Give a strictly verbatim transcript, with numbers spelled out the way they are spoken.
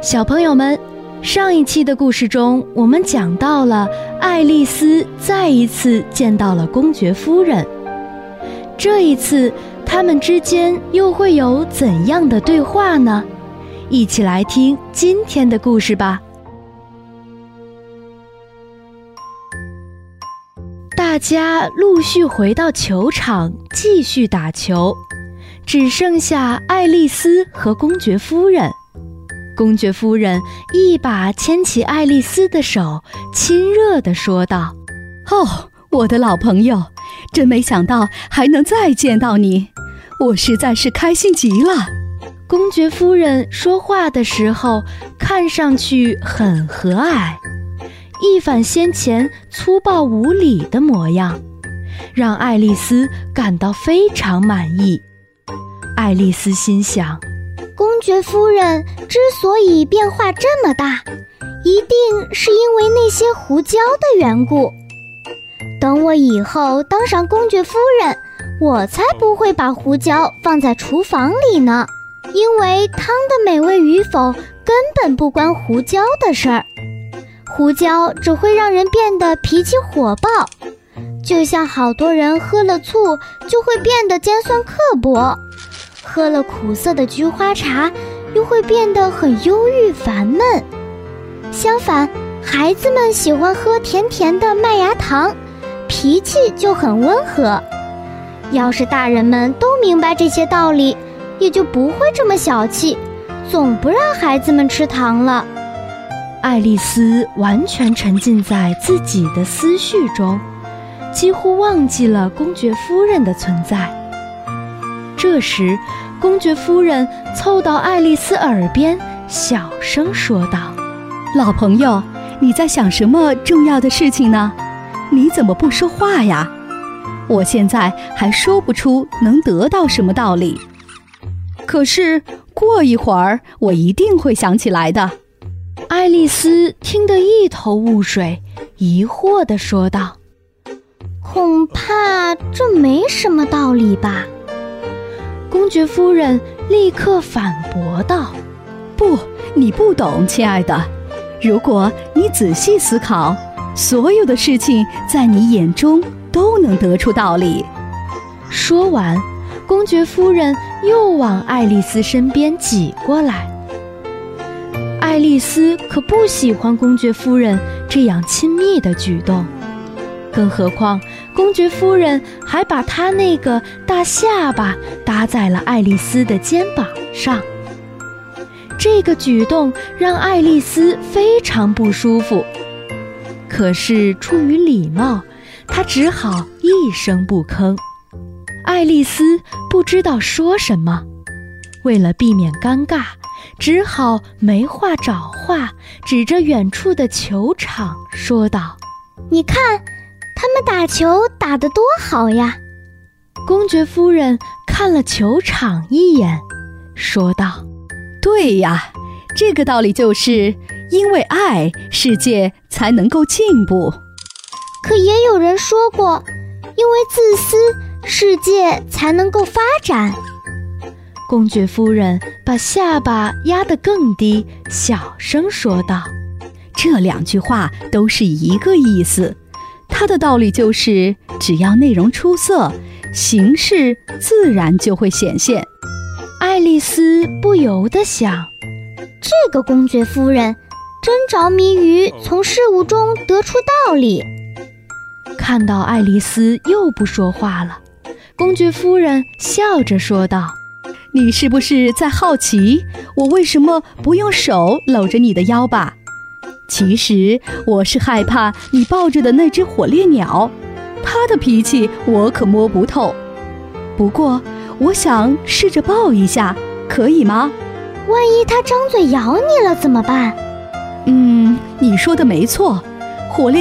小朋友们，上一期的故事中，我们讲到了爱丽丝再一次见到了公爵夫人。这一次，他们之间又会有怎样的对话呢？一起来听今天的故事吧。大家陆续回到球场继续打球，只剩下爱丽丝和公爵夫人。公爵夫人一把牵起爱丽丝的手，亲热地说道： 哦，我的老朋友，真没想到还能再见到你，我实在是开心极了。 公爵夫人说话的时候看上去很和蔼，一反先前粗暴无礼的模样，让爱丽丝感到非常满意。爱丽丝心想， 公爵夫人之所以变化这么大，一定是因为那些胡椒的缘故。等我以后当上公爵夫人，我才不会把胡椒放在厨房里呢，因为汤的美味与否根本不关胡椒的事儿。胡椒只会让人变得脾气火爆，就像好多人喝了醋就会变得尖酸刻薄，喝了苦涩的菊花茶又会变得很忧郁烦闷。相反，孩子们喜欢喝甜甜的麦芽糖，脾气就很温和。要是大人们都明白这些道理，也就不会这么小气，总不让孩子们吃糖了。 爱丽丝完全沉浸在自己的思绪中，几乎忘记了公爵夫人的存在。这时，公爵夫人凑到爱丽丝耳边，小声说道： 老朋友，你在想什么重要的事情呢？你怎么不说话呀？我现在还说不出能得到什么道理，可是过一会儿我一定会想起来的。 爱丽丝听得一头雾水，疑惑地说道： 恐怕这没什么道理吧？ 公爵夫人立刻反驳道： 不，你不懂，亲爱的。如果你仔细思考，所有的事情在你眼中都能得出道理。 说完，公爵夫人又往爱丽丝身边挤过来。爱丽丝可不喜欢公爵夫人这样亲密的举动，更何况公爵夫人还把她那个大下巴搭在了爱丽丝的肩膀上。这个举动让爱丽丝非常不舒服，可是出于礼貌，她只好一声不吭。爱丽丝不知道说什么，为了避免尴尬，只好没话找话，指着远处的球场说道： 你看，他们打球打得多好呀！ 公爵夫人看了球场一眼，说道： 对呀，这个道理就是因为爱，世界才能够进步。 可也有人说过，因为自私，世界才能够发展。 公爵夫人把下巴压得更低，小声说道： 这两句话都是一个意思，它的道理就是只要内容出色，形式自然就会显现。 爱丽丝不由得想， 这个公爵夫人真着迷于从事物中得出道理。 看到爱丽丝又不说话了，公爵夫人笑着说道： 你是不是在好奇我为什么不用手搂着你的腰吧？其实我是害怕你抱着的那只火烈鸟，它的脾气我可摸不透。不过我想试着抱一下，可以吗？ 万一它张嘴咬你了怎么办？ 嗯，你说的没错，火烈